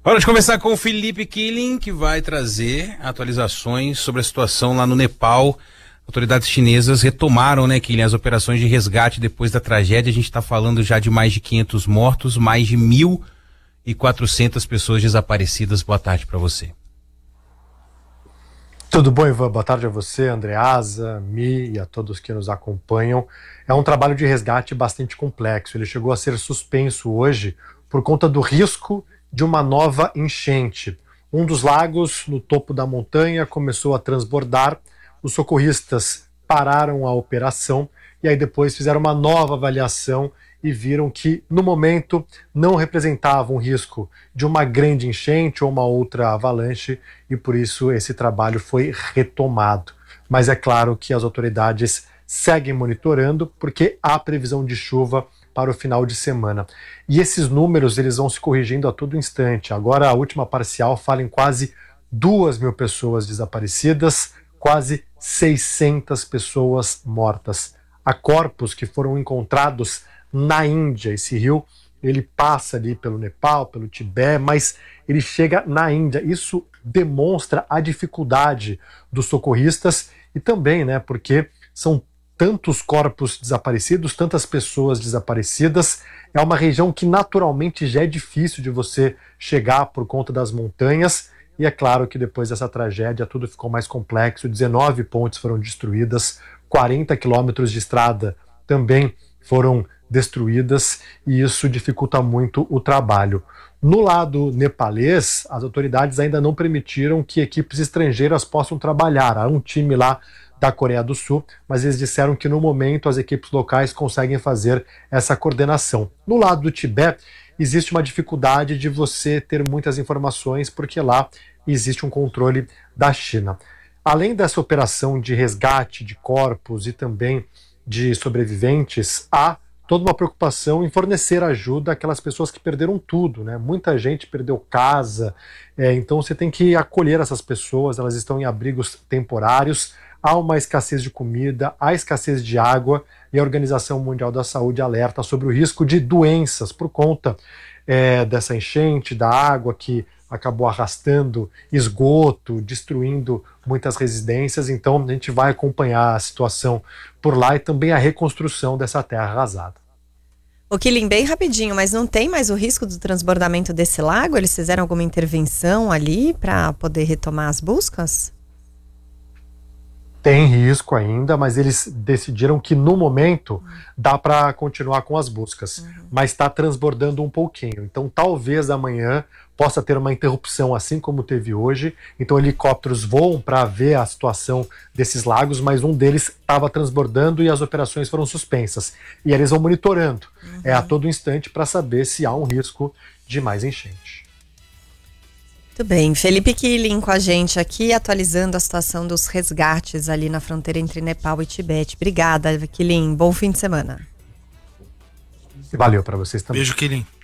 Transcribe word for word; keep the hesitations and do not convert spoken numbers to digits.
Hora de conversar com o Felipe Killing, que vai trazer atualizações sobre a situação lá no Nepal. Autoridades chinesas retomaram, né, Killing, as operações de resgate depois da tragédia. A gente está falando já de mais de quinhentos mortos, mais de mil e quatrocentas pessoas desaparecidas. Boa tarde para você. Tudo bom, Ivan? Boa tarde a você, Andreasa, Mi e a todos que nos acompanham. É um trabalho de resgate bastante complexo. Ele chegou a ser suspenso hoje por conta do risco de uma nova enchente. Um dos lagos no topo da montanha começou a transbordar, os socorristas pararam a operação e aí depois fizeram uma nova avaliação e viram que, no momento, não representava um risco de uma grande enchente ou uma outra avalanche e, por isso, esse trabalho foi retomado. Mas é claro que as autoridades seguem monitorando porque há previsão de chuva para o final de semana. E esses números eles vão se corrigindo a todo instante. Agora a última parcial fala em quase duas mil pessoas desaparecidas, quase seiscentas pessoas mortas. Há corpos que foram encontrados na Índia. Esse rio ele passa ali pelo Nepal, pelo Tibete, mas ele chega na Índia. Isso demonstra a dificuldade dos socorristas e também, né, porque são tantos corpos desaparecidos, tantas pessoas desaparecidas. É uma região que naturalmente já é difícil de você chegar por conta das montanhas. E é claro que depois dessa tragédia tudo ficou mais complexo. dezenove pontes foram destruídas, quarenta quilômetros de estrada também foram destruídas e isso dificulta muito o trabalho. No lado nepalês, as autoridades ainda não permitiram que equipes estrangeiras possam trabalhar. Há um time lá da Coreia do Sul, mas eles disseram que no momento as equipes locais conseguem fazer essa coordenação. No lado do Tibete, existe uma dificuldade de você ter muitas informações, porque lá existe um controle da China. Além dessa operação de resgate de corpos e também de sobreviventes, há toda uma preocupação em fornecer ajuda àquelas pessoas que perderam tudo, né? Muita gente perdeu casa, é, então você tem que acolher essas pessoas, elas estão em abrigos temporários. Há uma escassez de comida, há escassez de água e a Organização Mundial da Saúde alerta sobre o risco de doenças por conta é, dessa enchente, da água que acabou arrastando esgoto, destruindo muitas residências. Então a gente vai acompanhar a situação por lá e também a reconstrução dessa terra arrasada. O Killing, bem rapidinho, mas não tem mais o risco do transbordamento desse lago? Eles fizeram alguma intervenção ali para poder retomar as buscas? Tem risco ainda, mas eles decidiram que no momento dá para continuar com as buscas, uhum. mas está transbordando um pouquinho. Então talvez amanhã possa ter uma interrupção assim como teve hoje. Então helicópteros voam para ver a situação desses lagos, mas um deles estava transbordando e as operações foram suspensas. E eles vão monitorando uhum. é, a todo instante para saber se há um risco de mais enchente. Muito bem, Felipe Killing com a gente aqui, atualizando a situação dos resgates ali na fronteira entre Nepal e Tibete. Obrigada, Killing. Bom fim de semana. Valeu para vocês também. Beijo, Killing.